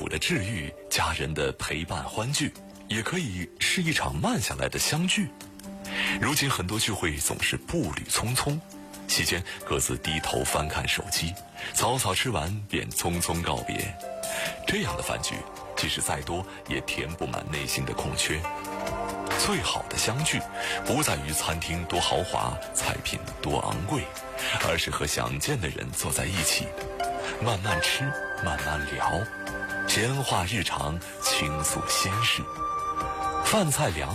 苦的治愈，家人的陪伴欢聚，也可以是一场慢下来的相聚。如今很多聚会总是步履匆匆，席间各自低头翻看手机，草草吃完便匆匆告别。这样的饭局即使再多也填不满内心的空缺。最好的相聚不在于餐厅多豪华，菜品多昂贵，而是和想见的人坐在一起，慢慢吃，慢慢聊，闲话日常，倾诉心事。饭菜凉